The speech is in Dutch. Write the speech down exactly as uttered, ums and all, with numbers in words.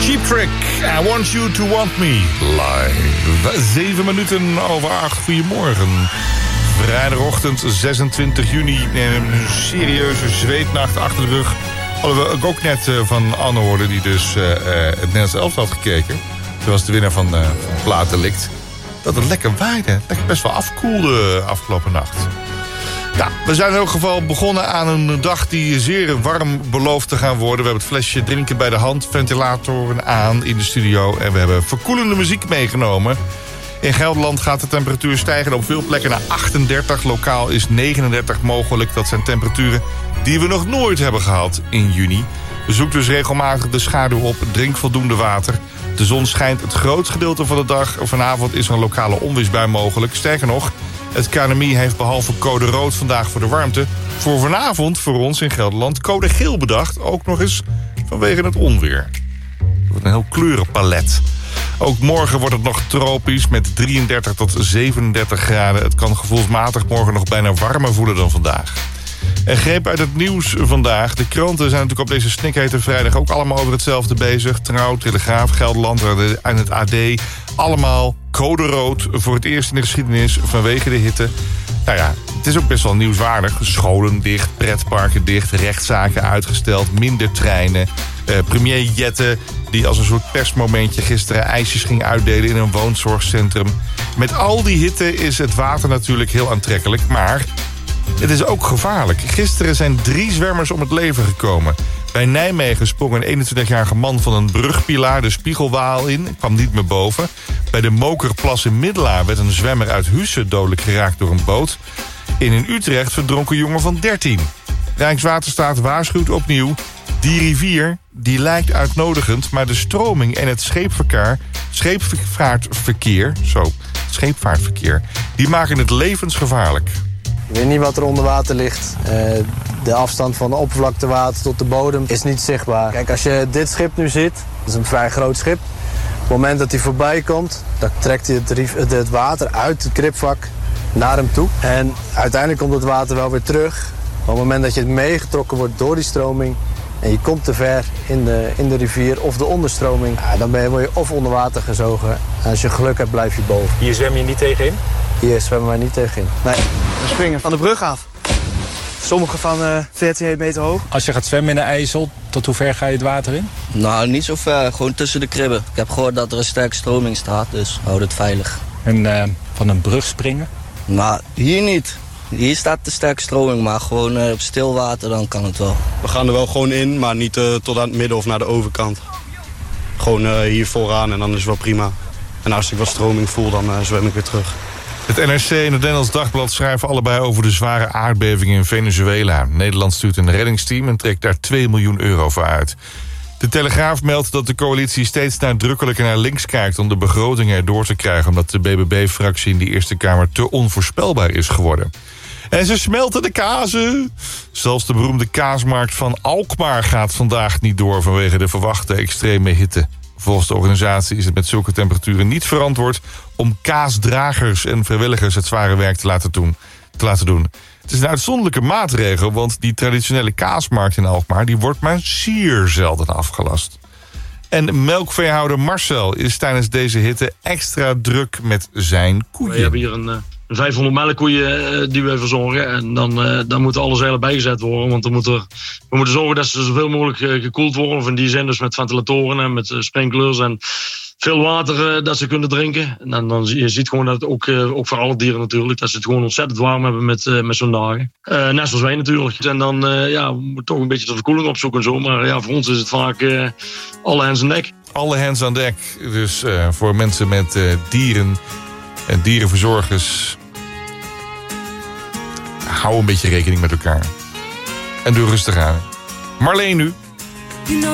Cheap Trick, I Want You to Want Me. Live. Zeven minuten over acht. Goedemorgen. Vrijdagochtend zesentwintig juni. Een serieuze zweetnacht achter de rug. Hadden we ook net van Anne hoorden, die dus uh, het Nederlands elftal had gekeken. Ze was de winnaar van, uh, van Platelikt. Dat het lekker waaide. Lekker best wel afkoelde afgelopen nacht. Ja, we zijn in elk geval begonnen aan een dag die zeer warm belooft te gaan worden. We hebben het flesje drinken bij de hand, ventilatoren aan in de studio. En we hebben verkoelende muziek meegenomen. In Gelderland gaat de temperatuur stijgen op veel plekken naar achtendertig. Lokaal is negenendertig mogelijk. Dat zijn temperaturen die we nog nooit hebben gehad in juni. Bezoek dus regelmatig de schaduw op, drink voldoende water. De zon schijnt het grootste gedeelte van de dag. Vanavond is er een lokale onweersbui mogelijk. Sterker nog, het K N M I heeft behalve code rood vandaag voor de warmte... voor vanavond voor ons in Gelderland code geel bedacht. Ook nog eens vanwege het onweer. Dat wordt een heel kleurenpalet. Ook morgen wordt het nog tropisch met drieëndertig tot zevenendertig graden. Het kan gevoelsmatig morgen nog bijna warmer voelen dan vandaag. Een greep uit het nieuws vandaag. De kranten zijn natuurlijk op deze snikhete vrijdag ook allemaal over hetzelfde bezig. Trouw, Telegraaf, Gelderland en het A D. Allemaal code rood voor het eerst in de geschiedenis vanwege de hitte. Nou ja, het is ook best wel nieuwswaardig. Scholen dicht, pretparken dicht, rechtszaken uitgesteld, minder treinen. Uh, premier Jette, die als een soort persmomentje gisteren ijsjes ging uitdelen in een woonzorgcentrum. Met al die hitte is het water natuurlijk heel aantrekkelijk, maar het is ook gevaarlijk. Gisteren zijn drie zwemmers om het leven gekomen. Bij Nijmegen sprong een eenentwintigjarige man van een brugpilaar de Spiegelwaal in. Kwam niet meer boven. Bij de Mokerplas in Middelaar werd een zwemmer uit Husse dodelijk geraakt door een boot. In in Utrecht verdronk een jongen van dertien. Rijkswaterstaat waarschuwt opnieuw. Die rivier die lijkt uitnodigend, maar de stroming en het scheepverkeer, scheepvaartverkeer, zo, scheepvaartverkeer, die maken het levensgevaarlijk. Je weet niet wat er onder water ligt. Uh, de afstand van de oppervlaktewater tot de bodem is niet zichtbaar. Kijk, als je dit schip nu ziet, dat is een vrij groot schip. Op het moment dat hij voorbij komt, dan trekt hij het, het water uit het kribvlak naar hem toe. En uiteindelijk komt het water wel weer terug. Maar op het moment dat je het meegetrokken wordt door die stroming en je komt te ver in de, in de rivier of de onderstroming, ja, dan ben je, word je of onder water gezogen. En als je geluk hebt, blijf je boven. Hier zwem je niet tegenin? Hier zwemmen wij niet tegenin. Nee. We springen van de brug af. Sommige van uh, veertien meter hoog. Als je gaat zwemmen in de IJssel, tot hoe ver ga je het water in? Nou, niet zo ver. Gewoon tussen de kribben. Ik heb gehoord dat er een sterke stroming staat, dus houd het veilig. En uh, van een brug springen? Nou, hier niet. Hier staat de sterke stroming, maar gewoon uh, op stil water, dan kan het wel. We gaan er wel gewoon in, maar niet uh, tot aan het midden of naar de overkant. Gewoon uh, hier vooraan en dan is het wel prima. En als ik wat stroming voel, dan uh, zwem ik weer terug. Het N R C en het Nederlands Dagblad schrijven allebei over de zware aardbeving in Venezuela. Nederland stuurt een reddingsteam en trekt daar twee miljoen euro voor uit. De Telegraaf meldt dat de coalitie steeds nadrukkelijker naar links kijkt om de begroting erdoor te krijgen, omdat de B B B-fractie in de Eerste Kamer te onvoorspelbaar is geworden. En ze smelten de kazen. Zelfs de beroemde kaasmarkt van Alkmaar gaat vandaag niet door vanwege de verwachte extreme hitte. Volgens de organisatie is het met zulke temperaturen niet verantwoord om kaasdragers en vrijwilligers het zware werk te laten doen. Te laten doen. Het is een uitzonderlijke maatregel, want die traditionele kaasmarkt in Alkmaar die wordt maar zeer zelden afgelast. En melkveehouder Marcel is tijdens deze hitte extra druk met zijn koeien. We hebben hier een, een vijfhonderd melkkoeien die we verzorgen. En dan, uh, dan moet alles heel bijgezet worden. Want dan moet er, we moeten zorgen dat ze zoveel mogelijk uh, gekoeld worden. Of in die zin dus met ventilatoren en met uh, sprinklers en veel water uh, dat ze kunnen drinken. En dan, dan je ziet gewoon dat het ook, uh, ook voor alle dieren natuurlijk, dat ze het gewoon ontzettend warm hebben met, uh, met zo'n dagen. Uh, net zoals wij natuurlijk. En dan uh, ja, we moeten toch een beetje de verkoeling opzoeken en zo. Maar ja, voor ons is het vaak uh, alle hands aan dek. Alle hands aan dek. Dus uh, voor mensen met uh, dieren en dierenverzorgers, hou een beetje rekening met elkaar. En doe rustig aan. Marleen nu.